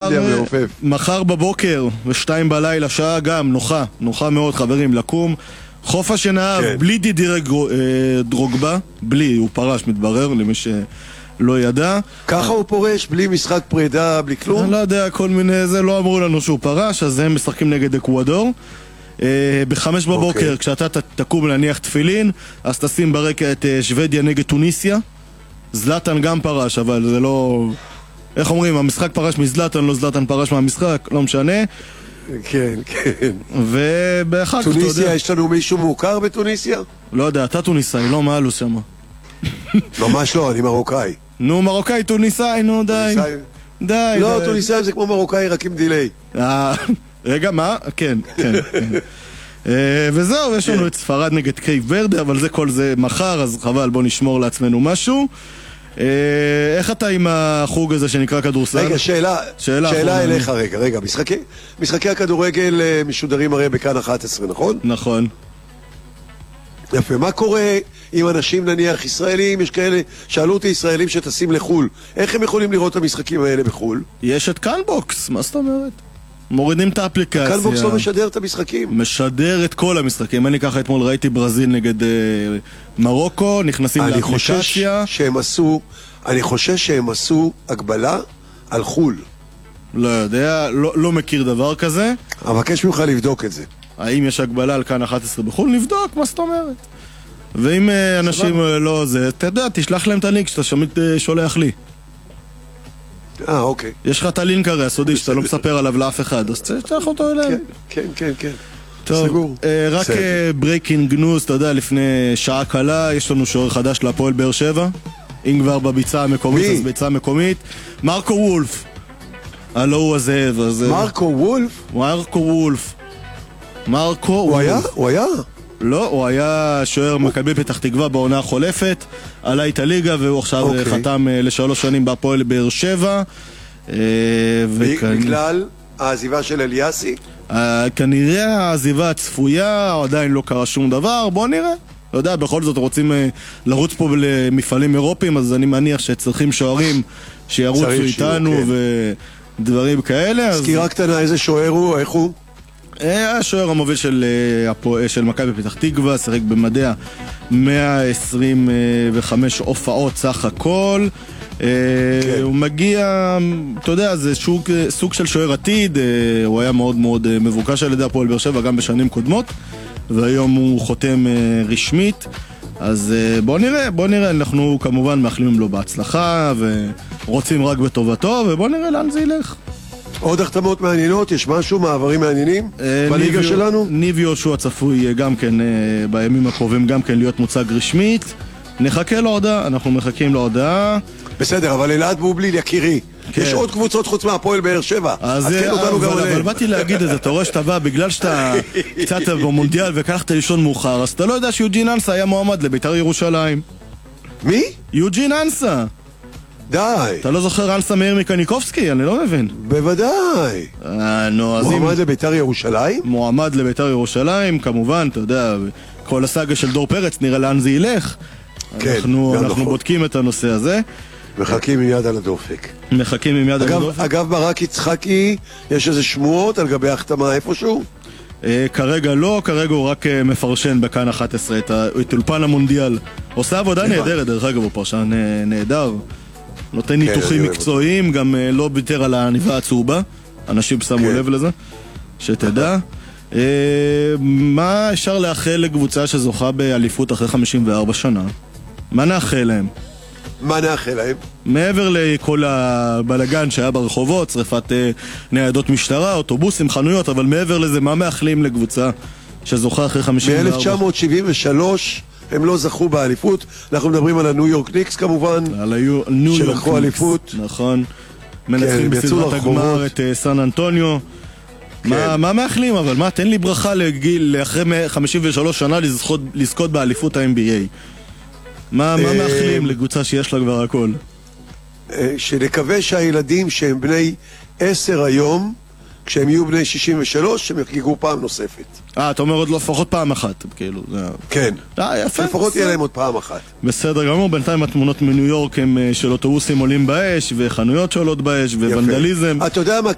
מחר בבוקר, ו2 בלילה, שעה גם, נוחה מאוד חברים, לקום. חוף השנהב, בלי דידיר דרוגבה, בלי, הוא פרש, מתברר, למי שלא ידע. ככה הוא פורש, בלי משחק פרידה, בלי כלום? אני לא יודע, כל מיני זה, לא אמרו לנו שהוא פרש, אז הם משחקים נגד אקוודור. ב5 בבוקר, כשאתה תקום להניח תפילין, אז תשים ברקע את שוודיה נגד טוניסיה. זלטן גם פרש, אבל זה לא... איך אומרים, המשחק פרש מזלטן, לא זלטן פרש מהמשחק, לא משנה. כן, כן. ובאחר כך, אתה יודע... טוניסיה, יש לנו מישהו מוכר בתוניסיה? לא יודע, אתה טוניסאי, לא מעלוס שם. ממש לא, אני מרוקאי. נו, מרוקאי, טוניסאי, נו, די. די. לא, טוניסאי זה כמו מרוקאי, רק עם דיליי. רגע, מה? כן, כן. וזהו, יש לנו את ספרד נגד קייב ורדה, אבל זה כל זה מחר, אז חבל, בוא נשמור לעצמנו משהו. איך אתה עם החוג הזה שנקרא כדורסל? רגע, שאלה אליך, רגע, משחקי הכדורגל משודרים הרי בכאן 11, נכון? נכון. יפה, מה קורה עם אנשים נניח ישראלים, יש כאלה, שאלו אותי ישראלים שטסים לחול, איך הם יכולים לראות את המשחקים האלה בחול? יש את קאנבוקס, מה זאת אומרת? מורידים את האפליקציה. קאנבוקס לא משדר את המשחקים. משדר את כל המשחקים. אני ככה אתמול ראיתי ברזיל נגד מרוקו, נכנסים לאפליקציה. אני חושש שהם עשו הגבלה על חול. לא יודע, לא מכיר דבר כזה. אבקש ממך לבדוק את זה. האם יש הגבלה על כאן 11 בחול? נבדוק, מה זאת אומרת? ואם אנשים לא זה, אתה יודע, תשלח להם את הלינק שאתה שמית שולח לי. אוקיי. יש לך את הלינק הרי הסודי שאתה לא מספר עליו לאף אחד, אז תשלח אותו אליהם. כן, כן, כן. טוב, רק ברייקינג ניוז, אתה יודע, לפני שעה קלה יש לנו שוער חדש להפועל באר שבע. אם כבר בביצה המקומית, אז ביצה מקומית. מרקו וולף. הלא הוא הזאב. מרקו וולף? מרקו וולף. הוא היה? לא, הוא היה שוער מכבי פתח תקווה בעונה החולפת, עלה את הליגה והוא עכשיו חתם ל3 שנים בהפועל באר שבע. בגלל העזיבה של אליאסי? כנראה העזיבה הצפויה, עדיין לא קרה שום דבר, בוא נראה. לא יודע, בכל זאת רוצים לרוץ פה למפעלים אירופיים, אז אני מניח שצריכים שוערים שירוצו איתנו ודברים כאלה. סקירה קטנה, איזה שוער הוא, איך הוא? השוער המוביל של מכבי פתח תקווה, שיחק במדיה 125 הופעות סך הכל. הוא מגיע, אתה יודע, זה סוג של שוער עתיד. הוא היה מאוד מאוד מבוקש על ידי הפועל באר שבע גם בשנים קודמות, והיום הוא חותם רשמית. אז בוא נראה, אנחנו כמובן מאחלים לו בהצלחה ורוצים רק בטובתו, ובוא נראה לאן זה ילך. עוד החתמות מעניינות, יש משהו, מעברים מעניינים בליגה שלנו? ניב יהושע צפוי גם כן בימים הקרובים גם כן להיות מוצג רשמית. נחכה להודעה, אנחנו מחכים להודעה. בסדר, אבל אלעד בובליל יקירי, יש עוד קבוצות חוץ מהפועל באר שבע, אז כן אותנו גם עליהם. אבל באתי להגיד את זה, אתה רואה שאתה בא בגלל שאתה קצת במונדיאל וכלכת לישון מאוחר, אז אתה לא יודע שיוג'ין אנסה היה מועמד לבית"ר ירושלים. מי? יוג'ין אנסה. די. אתה לא זוכר אנסה מאיר מקניקובסקי? אני לא מבין. בוודאי. מועמד לבית"ר ירושלים? מועמד לבית"ר ירושלים, כמובן, אתה יודע, כל הסאגה של דור פרץ, נראה לאן זה ילך. אנחנו בודקים את הנושא הזה. מחכים עם יד על הדופק. מחכים עם יד על הדופק. אגב, ברק יצחקי, יש איזה שמועות על גבי החתמה איפשהו? כרגע לא, כרגע הוא רק מפרשן בכאן 11 את אולפן המונדיאל. עושה עבודה נהדרת, דרך אגב, הוא פרשן נהדר. נותן ניתוחים מקצועיים, גם לא ביטר על העניבה הצהובה. אנשים שמו לב לזה, שתדע. מה אפשר לאחל לקבוצה שזוכה באליפות אחרי 54 שנה? מה נאחל להם? מה נאחל להם? מעבר לכל הבלגן שהיה ברחובות, שריפת ניידות משטרה, אוטובוסים, חנויות, אבל מעבר לזה, מה מאחלים לקבוצה שזוכה אחרי 54? ב-1973 הם לא זכו באליפות. אנחנו מדברים על הניו יורק ניקס כמובן, על הניו יורק שלקחו אליפות. נכון. מנצחים בסדרת הגמר את סן אנטוניו. מה מאחלים? אבל מה, תן לי ברכה לאחרי 53 שנה לזכות באליפות ה-NBA. מה מאחלים לקבוצה שיש לה כבר הכל? שנקווה שהילדים שהם בני 10 היום, כשהם יהיו בני 63, הם יחגגו פעם נוספת. אתה אומר עוד לפחות פעם אחת, כאילו. כן. יפה. לפחות יהיה להם עוד פעם אחת. בסדר גמור, בינתיים התמונות מניו יורק הם של אוטובוסים עולים באש, וחנויות שעולות באש, וונדליזם. אתה יודע מה?